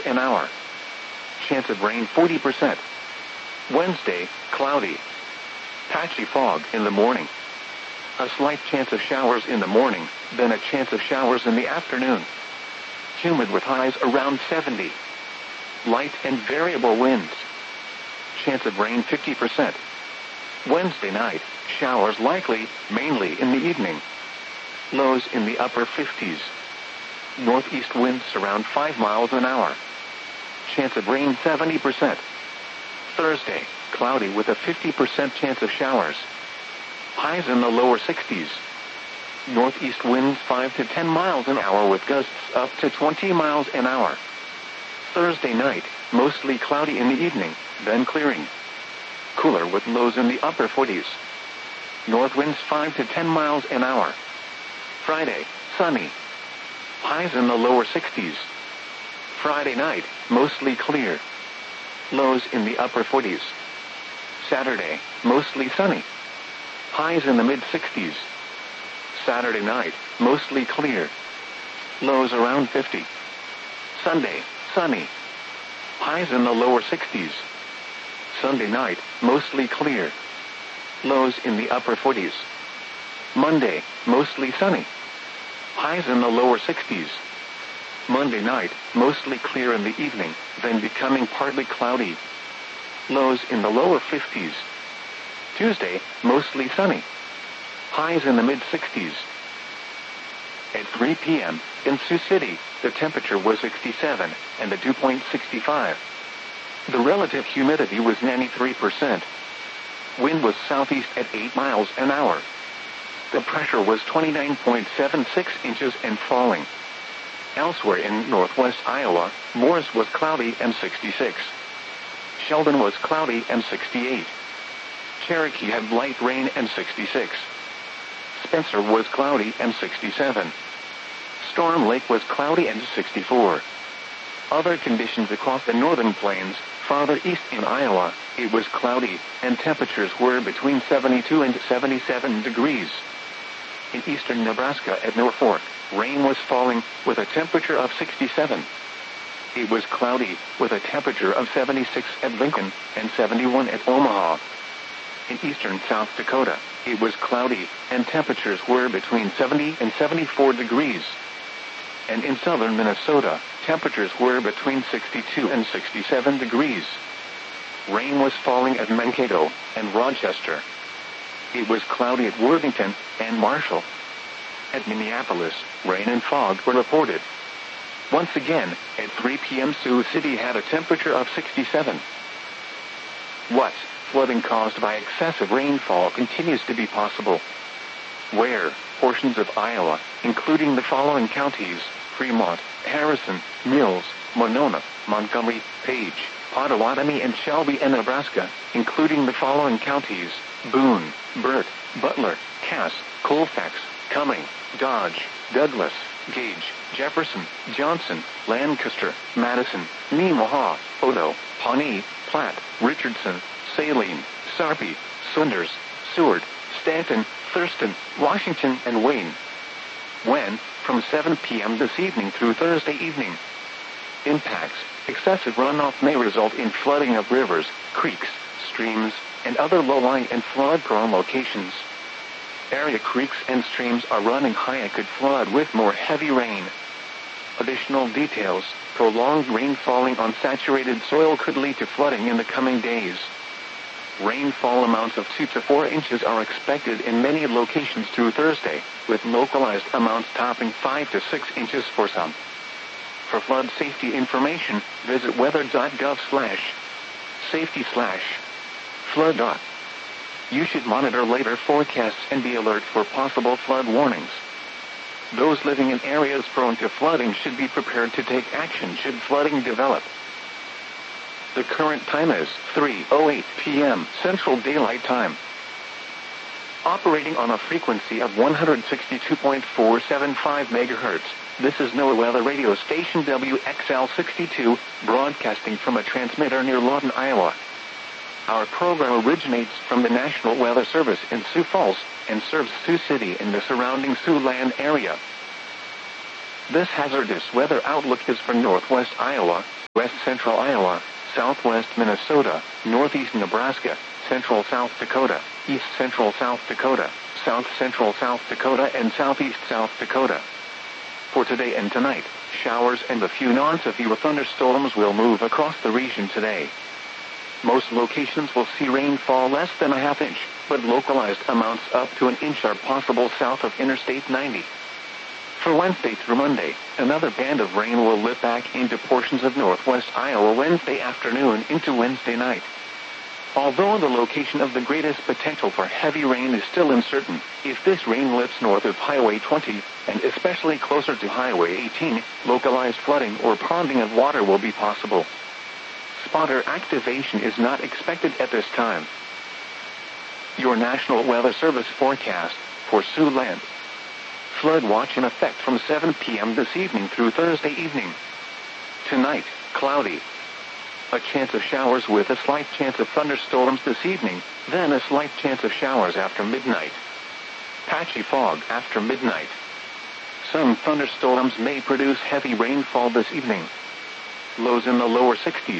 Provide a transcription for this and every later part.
an hour. Chance of rain 40%. Wednesday, cloudy. Patchy fog in the morning. A slight chance of showers in the morning, then a chance of showers in the afternoon. Humid with highs around 70. Light and variable winds. Chance of rain 50%. Wednesday night, showers likely, mainly in the evening. Lows in the upper 50s. Northeast winds around 5 miles an hour. Chance of rain 70%. Thursday, cloudy with a 50% chance of showers. Highs in the lower 60s. Northeast winds 5 to 10 miles an hour with gusts up to 20 miles an hour. Thursday night, mostly cloudy in the evening, then clearing. Cooler with lows in the upper 40s. North winds 5 to 10 miles an hour. Friday, sunny. Highs in the lower 60s. Friday night, mostly clear. Lows in the upper 40s. Saturday, mostly sunny. Highs in the mid-60s. Saturday night, mostly clear. Lows around 50. Sunday, sunny. Highs in the lower 60s. Sunday night, mostly clear. Lows in the upper 40s. Monday, mostly sunny. Highs in the lower 60s. Monday night, mostly clear in the evening, then becoming partly cloudy. Lows in the lower 50s. Tuesday, mostly sunny. Highs in the mid-60s. At 3 p.m., in Sioux City, the temperature was 67, and the dew point 65. The relative humidity was 93%. Wind was southeast at 8 miles an hour. The pressure was 29.76 inches and falling. Elsewhere in northwest Iowa, Morris was cloudy and 66. Sheldon was cloudy and 68. Cherokee had light rain and 66. Spencer was cloudy and 67. Storm Lake was cloudy and 64. Other conditions across the northern plains, farther east in Iowa, it was cloudy, and temperatures were between 72 and 77 degrees. In eastern Nebraska at Norfolk, rain was falling, with a temperature of 67. It was cloudy, with a temperature of 76 at Lincoln, and 71 at Omaha. In eastern South Dakota, it was cloudy, and temperatures were between 70 and 74 degrees. And in southern Minnesota, temperatures were between 62 and 67 degrees. Rain was falling at Mankato and Rochester. It was cloudy at Worthington and Marshall. At Minneapolis, rain and fog were reported. Once again, at 3 p.m. Sioux City had a temperature of 67. What? Flooding caused by excessive rainfall continues to be possible. Where? Portions of Iowa, including the following counties: Fremont, Harrison, Mills, Monona, Montgomery, Page, Pottawatomie and Shelby, and Nebraska, including the following counties: Boone, Burt, Butler, Cass, Colfax, Cumming, Dodge, Douglas, Gage, Jefferson, Johnson, Lancaster, Madison, Nemaha, Odo, Pawnee, Platte, Richardson, Saline, Sarpy, Saunders, Seward, Stanton, Thurston, Washington, and Wayne. When? From 7 p.m. this evening through Thursday evening. Impacts: excessive runoff may result in flooding of rivers, creeks, streams, and other low-lying and flood-prone locations. Area creeks and streams are running high and could flood with more heavy rain. Additional details: prolonged rain falling on saturated soil could lead to flooding in the coming days. Rainfall amounts of 2 to 4 inches are expected in many locations through Thursday, with localized amounts topping 5 to 6 inches for some. For flood safety information, visit weather.gov/safety/flood. You should monitor later forecasts and be alert for possible flood warnings. Those living in areas prone to flooding should be prepared to take action should flooding develop. The current time is 3:08 p.m. Central Daylight Time. Operating on a frequency of 162.475 MHz, this is NOAA Weather Radio Station WXL62, broadcasting from a transmitter near Lawton, Iowa. Our program originates from the National Weather Service in Sioux Falls and serves Sioux City and the surrounding Siouxland area. This hazardous weather outlook is for northwest Iowa, west central Iowa, southwest Minnesota, northeast Nebraska, central South Dakota, east central South Dakota, south central South Dakota, and southeast South Dakota. For today and tonight, showers and a few non-severe thunderstorms will move across the region today. Most locations will see rainfall less than a half inch, but localized amounts up to an inch are possible south of Interstate 90. For Wednesday through Monday, another band of rain will lift back into portions of northwest Iowa Wednesday afternoon into Wednesday night. Although the location of the greatest potential for heavy rain is still uncertain, if this rain lifts north of Highway 20, and especially closer to Highway 18, localized flooding or ponding of water will be possible. Spotter activation is not expected at this time. Your National Weather Service forecast for Siouxland. Flood watch in effect from 7 p.m. this evening through Thursday evening. Tonight, cloudy. A chance of showers with a slight chance of thunderstorms this evening, then a slight chance of showers after midnight. Patchy fog after midnight. Some thunderstorms may produce heavy rainfall this evening. Lows in the lower 60s.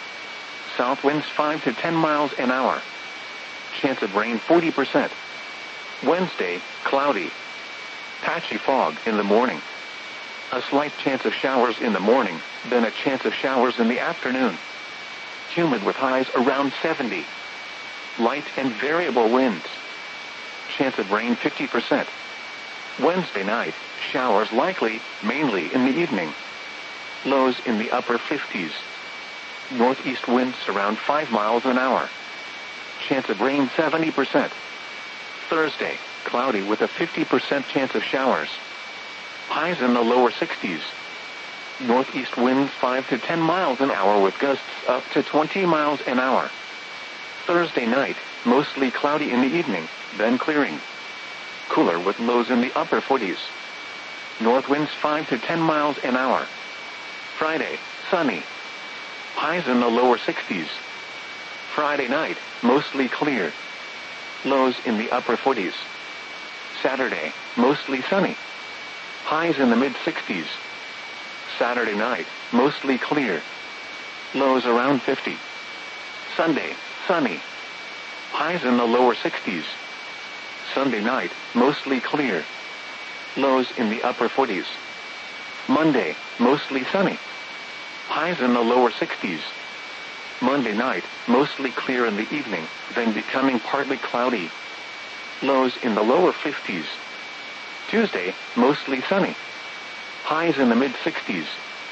South winds 5 to 10 miles an hour. Chance of rain 40%. Wednesday, cloudy. Patchy fog in the morning. A slight chance of showers in the morning, then a chance of showers in the afternoon. Humid with highs around 70. Light and variable winds. Chance of rain 50%. Wednesday night, showers likely, mainly in the evening. Lows in the upper 50s. Northeast winds around 5 miles an hour. Chance of rain 70%. Thursday, cloudy with a 50% chance of showers. Highs in the lower 60s. Northeast winds 5 to 10 miles an hour with gusts up to 20 miles an hour. Thursday night, mostly cloudy in the evening, then clearing. Cooler with lows in the upper 40s. North winds 5 to 10 miles an hour. Friday, sunny. Highs in the lower 60s. Friday night, mostly clear. Lows in the upper 40s. Saturday, mostly sunny. Highs in the mid-60s. Saturday night, mostly clear. Lows around 50. Sunday, sunny. Highs in the lower 60s. Sunday night, mostly clear. Lows in the upper 40s. Monday, mostly sunny. Highs in the lower 60s. Monday night, mostly clear in the evening, then becoming partly cloudy. Lows in the lower 50s. Tuesday, mostly sunny. Highs in the mid-60s.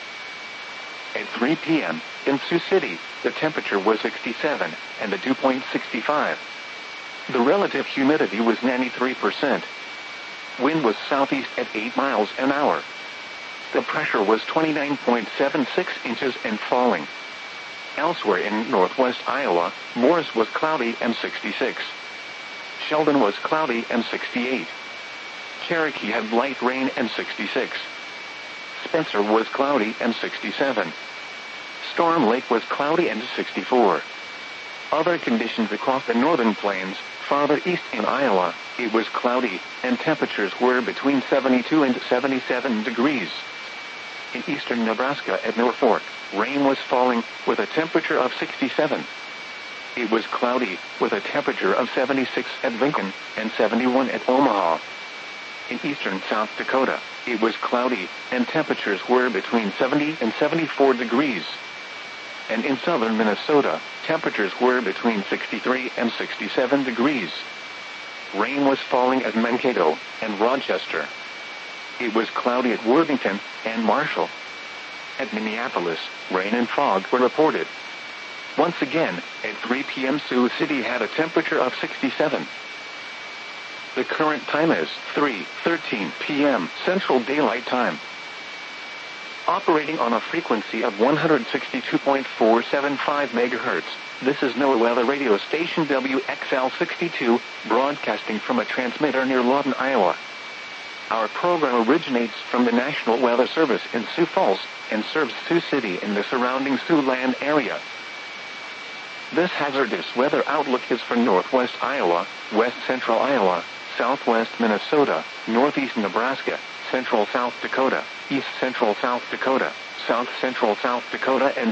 At 3 p.m., in Sioux City, the temperature was 67, and the dew point 65. The relative humidity was 93%. Wind was southeast at 8 miles an hour. The pressure was 29.76 inches and falling. Elsewhere in northwest Iowa, Morris was cloudy and 66. Sheldon was cloudy and 68. Cherokee had light rain and 66. Spencer was cloudy and 67. Storm Lake was cloudy and 64. Other conditions across the northern plains, farther east in Iowa, it was cloudy, and temperatures were between 72 and 77 degrees. In eastern Nebraska at Norfolk, rain was falling, with a temperature of 67. It was cloudy, with a temperature of 76 at Lincoln, and 71 at Omaha. In eastern South Dakota, it was cloudy, and temperatures were between 70 and 74 degrees. And in southern Minnesota, temperatures were between 63 and 67 degrees. Rain was falling at Mankato and Rochester. It was cloudy at Worthington and Marshall. At Minneapolis, rain and fog were reported. Once again, at 3 p.m. Sioux City had a temperature of 67. The current time is 3:13 p.m. Central Daylight Time. Operating on a frequency of 162.475 MHz, this is NOAA Weather Radio Station WXL62, broadcasting from a transmitter near Lawton, Iowa. Our program originates from the National Weather Service in Sioux Falls and serves Sioux City and the surrounding Siouxland area. This hazardous weather outlook is for northwest Iowa, west central Iowa, southwest Minnesota, northeast Nebraska, central South Dakota, east central South Dakota, south central South Dakota, and